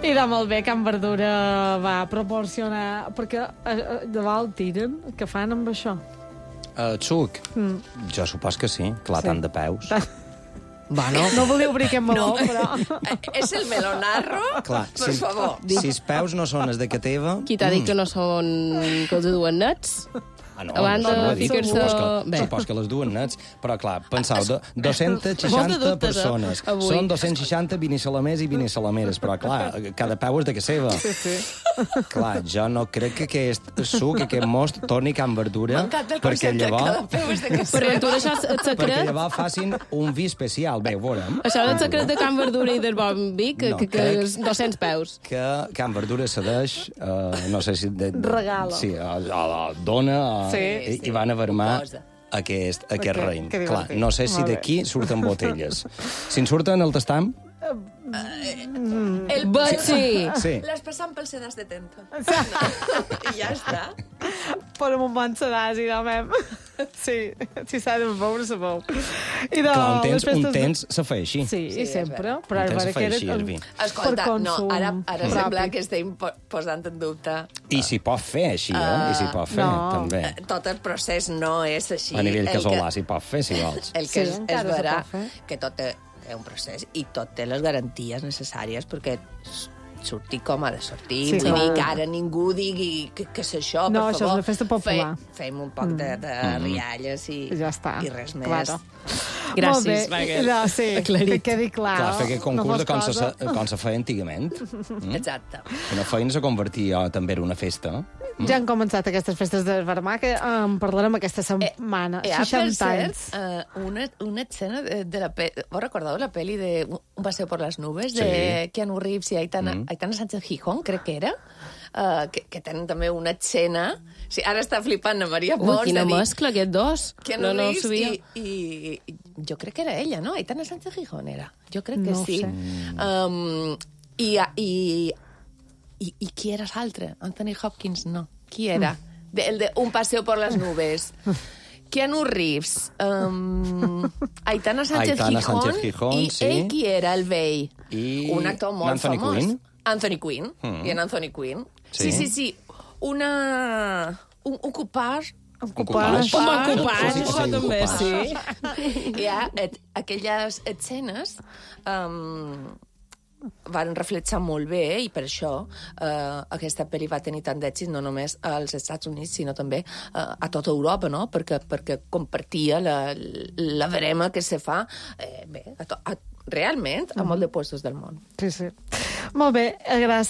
I de molt bé, Can Verdura va proporcionar... Perquè de val tiren, què fan amb això? Suc? Jo supos que sí. Clar, tant de peus. Bueno, no volia obrir aquest meló, però... És el melonarro? Clar, Per favor. Si els peus no són els de que teva... Qui t'ha dit que no són... que els duen nets? No, Abans no de ho he dit. ficar-se... Supos que les duen nets, però clar, penseu, 260 persones. avui. Són 260 vinissalamers i vinissalameres, però clar, cada peu és de que seva. Sí. Clar, jo no crec que aquest suc, aquest most, torni Can Verdura, M'encanta el perquè concepte, llavors... cada peu és de que Per ventura, això és el Perquè secret... llavors facin un vi especial. Bé, ho veurem. Això és el secret de Can Verdura i del bon vi, que és 200 peus. Que Can Verdura cedeix, no sé si... Regala. Sí, dona, i van a vermar aquest raïm. Clar, no sé si d'aquí surten botelles. Si en surten el tastam... Sí. Les passam pel sedàs de tenta. I ja està. Posa'm un bon sedàs i demem. Sí, si s'ha de beure, se beu. Clar, un temps se fa així. Sí, sempre. Però Un temps ara se fa que així, el vi. Escolta, no, ara sembla que estem posant en dubte. I s'hi pot fer així, I s'hi pot fer, també. Tot el procés no és així. A nivell casolà s'hi pot fer, si vols. El que és encara se vera pot fer. que tot té un procés i tot té les garanties necessàries perquè sortir com ha de sortir. Sí, Vull dir clar. que ara ningú digui que és això, No, per això és favor. una festa popular. Fem un poc de rialles i Ja està. i res més. Claro. Gràcies, Molt bé. No, sí, que quedi clar. Clar, fer aquest concurs de cosa. com se feia antigament. Exacte. Una feina se convertia també en una festa. Ja han començat aquestes festes de vermà, que en parlarem aquesta setmana. 60 anys. Una escena de la pel·li... Vos recordeu la pel·li de Un paseo por las nubes, Sí. de Keanu Reeves i Aitana Sánchez Gijón, crec que era? Que tenen també una escena... Sí, ara està flipant a Maria Pons. Quina mescla, aquests dos. Keanu No ho Reeves sabia. i jo crec que era ella, no? Aitana Sánchez Gijón era. Jo crec que No ho sí. sé. I qui era l'altre? Anthony Hopkins, no. Qui era? El de Un paseo por las nubes. Keanu Reeves, Aitana Sánchez Gijón, i sí. ell qui era, el vell? I Un actor molt Anthony famós. Quinn. Anthony Quinn. I en Anthony Quinn. Sí. Sí. Un copage. Un copage. Un bon Sí, copage, sí, això un també, copage. sí. Hi ha aquelles escenes van reflexar molt bé i per això aquesta pel·li va tenir tant d'èxit no només als Estats Units sinó també a tota Europa, no? Perquè compartia la verema que se fa realment a molt de llocs del món. Sí. Molt bé, gràcies.